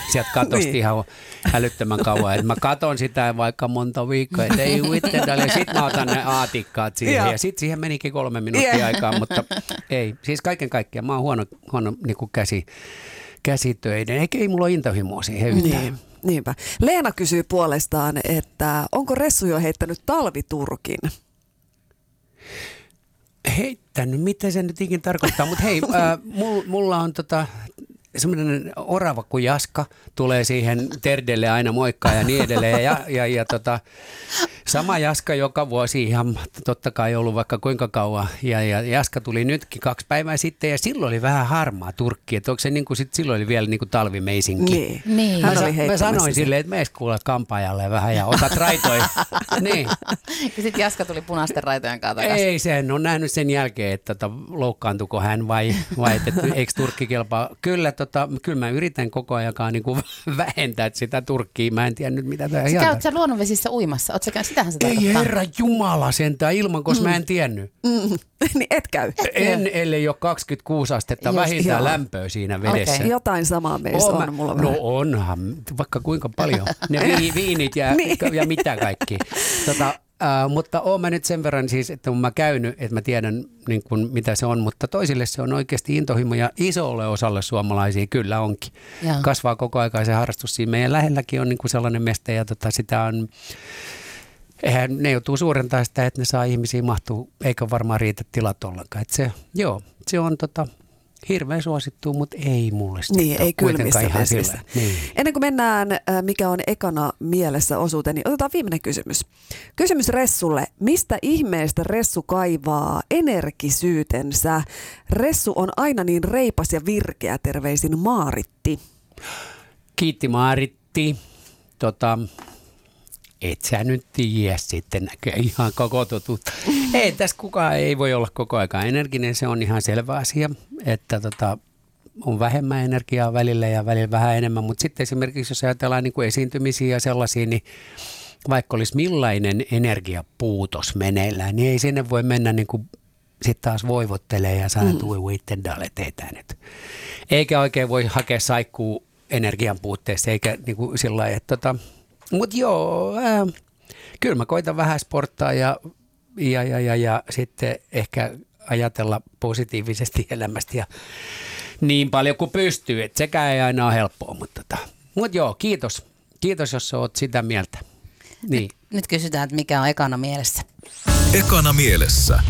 sieltä katosta ihan älyttömän kauan. Et mä katon sitä vaikka monta viikkoa, että ei Whittendal, ja sitten mä otan ne aatikkaat siihen. Ja sitten siihen menikin 3 minuuttia aikaa, mutta ei. Siis kaiken kaikkiaan mä oon huono niin kuin käsitöiden, eikä ei mulla ole intohimoa siihen yhtään. Niin, niinpä. Leena kysyy puolestaan, että onko Ressu jo heittänyt talviturkin? Heittänyt, mitä se nyt ikin tarkoittaa, mutta hei, mulla on semmoinen orava kuin Jaska, tulee siihen Terdelle aina moikkaa ja niin edelleen. Ja sama Jaska joka vuosi ihan totta kai ollut vaikka kuinka kauan. Ja Jaska tuli nytkin 2 päivää sitten ja silloin oli vähän harmaa turkki. Että onko se niin kuin silloin oli vielä niin kuin talvimeisinki. Niin. Mä sanoin silleen, että mees kuule kampaajalle vähän ja otat raitoja. Niin. Ja sitten Jaska tuli punaisten raitojen kanssa takaisin. Ei sen, on nähnyt sen jälkeen, että loukkaantuiko hän vai että eikö turkki kelpaa. Kyllä mä yritän koko ajan niin kuin vähentää sitä turkkia. Mä en tiedä nyt mitä tämä on. Käyt sä luonnonvesissä uimassa? Sitähän se tarkoittaa. Ei herra jumala sentään ilman, koska mä en tiennyt. Niin et käy. Ellei ole 26 astetta vähintään lämpöä siinä vedessä. Okay. Jotain samaa meistä on mulla vähän. No onhan, vaikka kuinka paljon. Ne viinit ja mitä kaikki. Mutta oon mä nyt sen verran siis, että mä käynyt, että mä tiedän niin kuin, mitä se on, mutta toisille se on oikeasti intohimo ja isolle osalle suomalaisia kyllä onkin. Ja. Kasvaa koko ajan se harrastus siinä. Meidän lähelläkin on niin kuin sellainen mesta ja sitä on, ne joutuu suurentamaan sitä, että ne saa ihmisiä mahtuu, eikä varmaan riitä tilat ollenkaan. Että se on hirveän suosittua, mutta ei mulle sitten. Niin, ei kylmistä vesissä. Niin. Ennen kuin mennään, mikä on ekana mielessä osuuteen, niin otetaan viimeinen kysymys. Kysymys Ressulle. Mistä ihmeestä Ressu kaivaa energisyytensä? Ressu on aina niin reipas ja virkeä, terveisin Maaritti. Kiitti Maaritti. Et sä nyt tiedä sitten ihan koko totuutta. Ei, tässä kukaan ei voi olla koko aikaa energinen, se on ihan selvä asia, että on vähemmän energiaa välillä ja välillä vähän enemmän, mutta sitten esimerkiksi jos ajatellaan niin kuin esiintymisiä ja sellaisia, niin vaikka olisi millainen energiapuutos meneillään, niin ei sinne voi mennä niin kuin sitten taas voivottelee ja saa tui Whittendal, teetään nyt. Eikä oikein voi hakea saikkuu energian puutteessa, eikä niin kuin sillä lailla, että mutta kyllä mä koitan vähän sporttaa ja sitten ehkä ajatella positiivisesti elämästä ja niin paljon kuin pystyy. Et sekään ei aina ole helppoa, mutta kiitos. Kiitos, jos oot sitä mieltä. Niin. Nyt kysytään, että mikä on ekana mielessä. Ekana mielessä.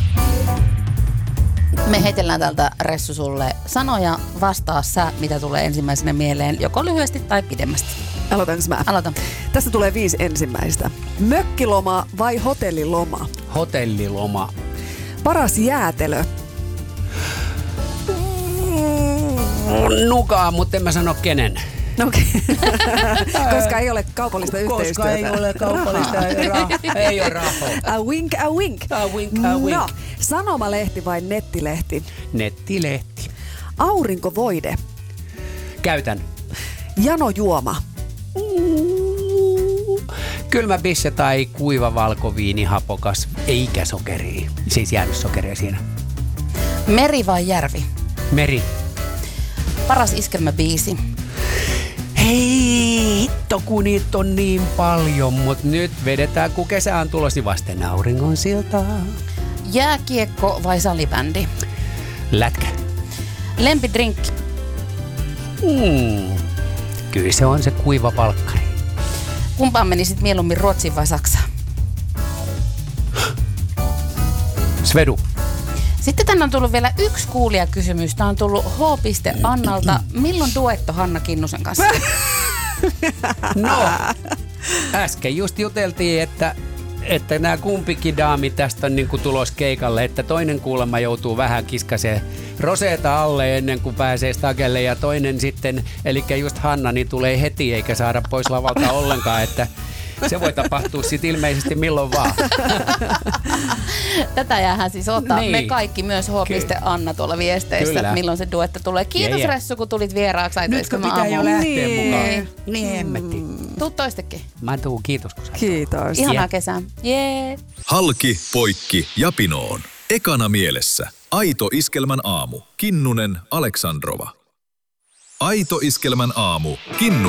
Me heitellään täältä Ressu sulle sanoja, vastaa sä, mitä tulee ensimmäisenä mieleen, joko lyhyesti tai pidemmästi. Aloitanko mä? Aloitan. Tästä tulee 5 ensimmäistä. Mökkiloma vai hotelliloma? Hotelliloma. Paras jäätelö? Nukaa, mutta en mä sano kenen. Okei. Koska ei ole kaupallista yhteistyötä. Koska ei ole kaupallista ei ole rahaa. A wink, a wink. A wink, a wink. No, sanomalehti vai nettilehti? Nettilehti. Aurinkovoide? Käytän. Janojuoma? Kylmä bisse tai kuiva valkoviini, hapokas, eikä sokeria. Siis jäänyt sokeria siinä. Meri vai järvi? Meri. Paras iskelmäbiisi? Hei, hitto kun niitä on niin paljon, mutta nyt vedetään kun kesä on tulossa vasten auringon siltaa. Jääkiekko vai salibändi? Lätkä. Lempidrinkki? Kyllä se on se kuiva valkkari. Kumpaan menisit mieluummin Ruotsiin vai Saksaan? Svedu. Sitten tänne on tullut vielä yksi kuulijakysymys. Tämä on tullut H. Annalta. Milloin duetto Hanna Kinnusen kanssa? No, äsken just juteltiin, että nämä kumpikin daami tästä on niin kuin tulos keikalle, että toinen kuulemma joutuu vähän kiskaseen roseeta alle ennen kuin pääsee stakelle ja toinen sitten, eli just Hanna, niin tulee heti eikä saada pois lavalta ollenkaan, että se voi tapahtua sitten ilmeisesti milloin vaan. Tätä jäähän siis ottaa niin. Me kaikki, myös H. Anna tuolla viesteissä, Kyllä. Milloin se duetta tulee. Kiitos Ressu, kun tulit vieraaksi. Nytkö pitää jo lähteä mukaan? Niin hemmetti. Tuu toistekin. Mä tuun, kiitos kun sä. Kiitos. Ihanaa kesää. Jee. Halki, poikki ja pinoon. Ekana mielessä. Aito iskelmän aamu. Kinnunen, Aleksandrova. Aito iskelmän aamu. Kinnunen.